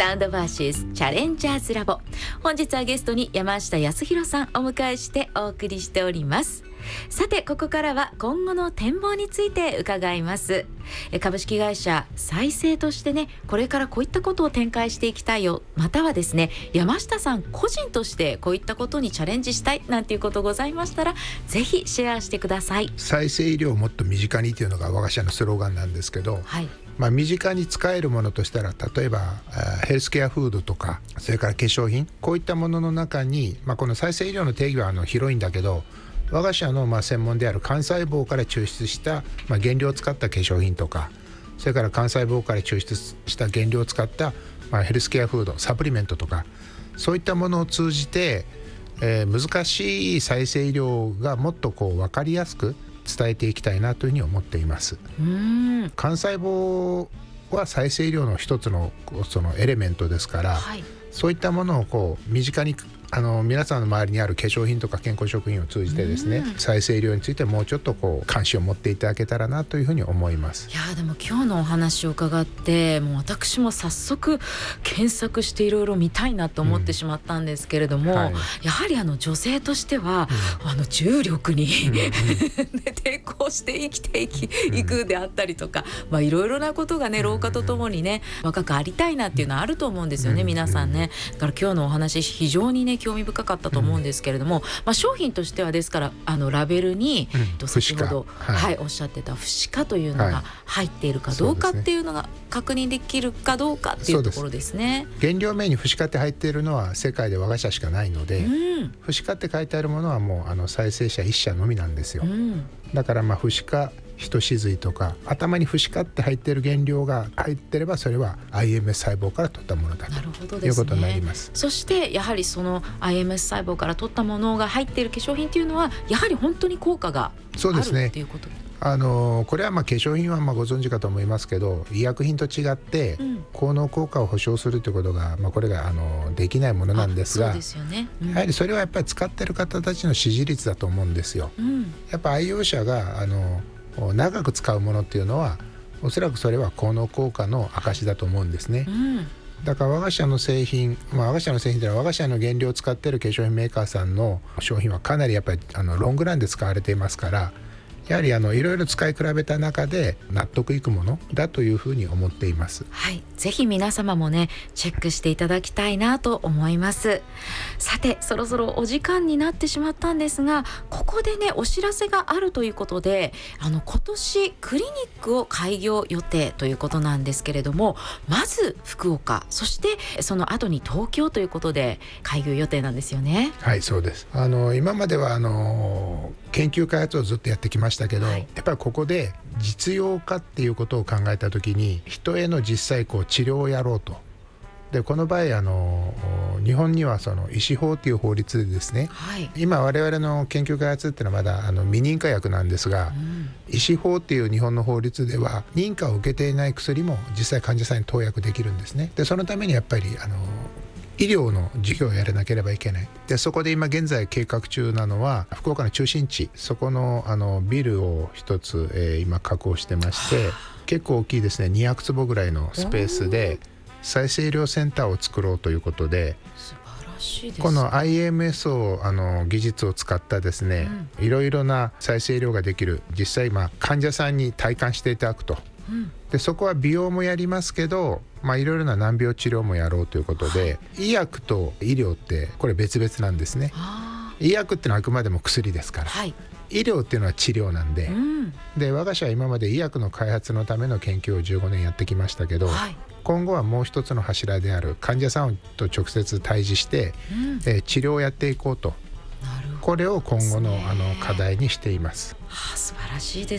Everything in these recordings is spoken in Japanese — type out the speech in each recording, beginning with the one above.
サウンドバーシスチャレンジャーズラボ。本日はゲストに山下康弘さんお迎えしてお送りしております。さてここからは今後の展望について伺います。株式会社再生としてね、これからこういったことを展開していきたいよ、またはですね山下さん個人としてこういったことにチャレンジしたいなんていうことございましたら、ぜひシェアしてください。 再生医療をもっと身近にというのが我が社のスローガンなんですけど、 はい、 身近に使えるものとしたら、例えばヘルスケアフードとか、それから化粧品、こういったものの中に、この再生医療の定義は広いんだけど、我が社の専門である幹細胞から抽出した原料を使った化粧品とか、それから幹細胞から抽出した原料を使ったヘルスケアフード、サプリメントとか、そういったものを通じて、難しい再生医療がもっと分かりやすく伝えていきたいなというふうに思っています。幹細胞は再生医療の一つのそのエレメントですから、はい、そういったものを身近に皆さんの周りにある化粧品とか健康食品を通じてですね、再生医療についてもうちょっと関心を持っていただけたらなというふうに思います。 いやでも今日のお話を伺って、もう私も早速検索していろいろ見たいなと思ってしまったんですけれども、はい、やはり女性としては、重力に、抵抗して生きていくであったりとか、いろいろなことがね、老化とともにね若くありたいなっていうのはあると思うんですよね、皆さんね。だから今日のお話非常にね興味深かったと思うんですけれども、商品としてはですからラベルに、先ほど、おっしゃってた不死化というのが入っているかどうかっていうのが確認できるかどうかっていうところですね。 原料名に不死化って入っているのは世界で我が社しかないので、不死化って書いてあるものはもう再生者1社のみなんですよ。だから不死化、ひとしずいとか、頭に不死化って入っている原料が入ってれば、それは iMS 細胞から取ったものだということになります。 そしてやはりその iMS 細胞から取ったものが入っている化粧品というのは、やはり本当に効果があるということ。 これは化粧品はご存知かと思いますけど、医薬品と違って効能効果を保証するということが、これができないものなんですが、 そうですよね。 やはりそれはやっぱり使っている方たちの支持率だと思うんですよ。やっぱ愛用者が長く使うものっていうのは、おそらくそれは効能効果の証だと思うんですね。だから我が社の製品、我が社の製品というのは我が社の原料を使っている化粧品メーカーさんの商品はかなりやっぱりロングランで使われていますから、やはりいろいろ使い比べた中で納得いくものだというふうに思っています。 はい、ぜひ皆様もねチェックしていただきたいなと思います。さてそろそろお時間になってしまったんですが、ここでねお知らせがあるということで、今年クリニックを開業予定ということなんですけれども、まず福岡、そしてその後に東京ということで開業予定なんですよね。 はい、そうです。今までは研究開発をずっとやってきましたけど、やっぱりここで実用化っていうことを考えたときに、人への実際治療をやろうと。でこの場合日本にはその医師法という法律でですね、今我々の研究開発っていうのはまだ未認可薬なんですが、医師法っていう日本の法律では認可を受けていない薬も実際患者さんに投薬できるんですね。でそのためにやっぱり医療の事業をやらなければいけない。でそこで今現在計画中なのは、福岡の中心地、そこのビルを一つ、今確保してまして、結構大きいですね、200坪ぐらいのスペースで再生医療センターを作ろうということで、 素晴らしいですね。 この IMS を技術を使ったですね、いろいろな再生医療ができる、実際患者さんに体感していただくと。でそこは美容もやりますけど、いろいろな難病治療もやろうということで、医薬と医療ってこれ別々なんですね。医薬ってのはあくまでも薬ですから、医療っていうのは治療なんで、で我が社は今まで医薬の開発のための研究を15年やってきましたけど、今後はもう一つの柱である患者さんと直接対峙して、治療をやっていこうと。これを今後の課題にしています。 素晴らしいです。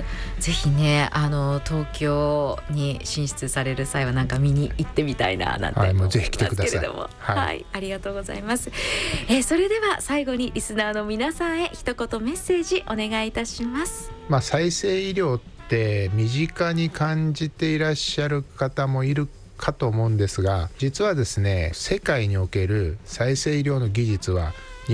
ぜひね東京に進出される際は見に行ってみたいななんて思いますけれども、ぜひ来てください。ありがとうございます。それでは最後にリスナーの皆さんへ一言メッセージお願いいたします。 再生医療って身近に感じていらっしゃる方もいるかと思うんですが、実はですね、世界における再生医療の技術は